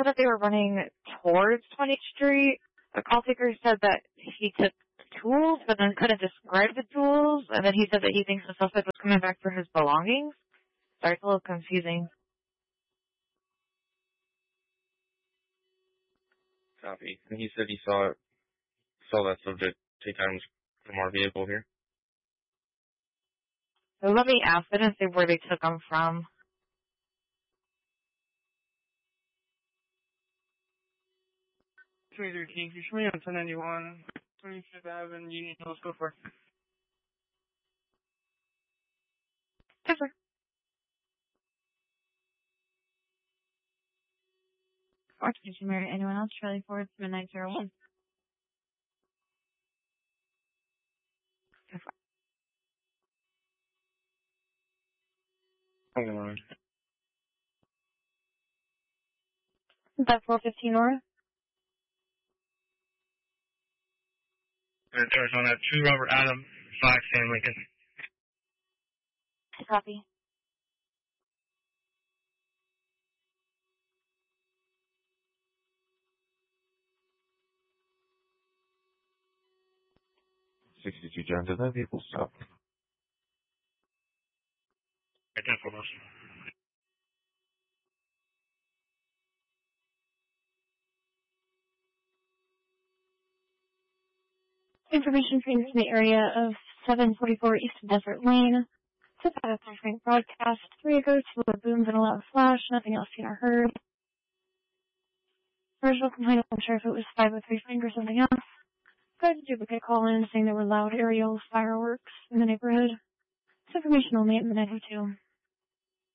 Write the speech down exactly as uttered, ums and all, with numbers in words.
that they were running towards twentieth Street. The call taker said that he took tools, but then couldn't describe the tools, and then he said that he thinks the suspect was coming back for his belongings. Sorry, it's a little confusing. Copy. And he said he saw saw that subject take items from our vehicle here. So let me ask. I didn't say where they took them from. twenty thirteen, can you show me on ten ninety-one, twenty-fifth Avenue, Union Hills, go for it. Yes, sir. Occupation married anyone else? Charlie Ford, midnight zero one. Hang on. That's four fifteen North. There's on that two Robert Adam, five Sam Lincoln. Copy. sixty-two John, did that vehicle stop? I ten for most. Information came from the area of seven forty-four East Desert Lane. Took out a three-frame broadcast. Three ago, two of booms and a loud flash. Nothing else seen or heard. Original complaint, I'm sure if it was five oh three Frank or something else. Got a duplicate call in saying there were loud aerial fireworks in the neighborhood. It's information only at midnight oh two.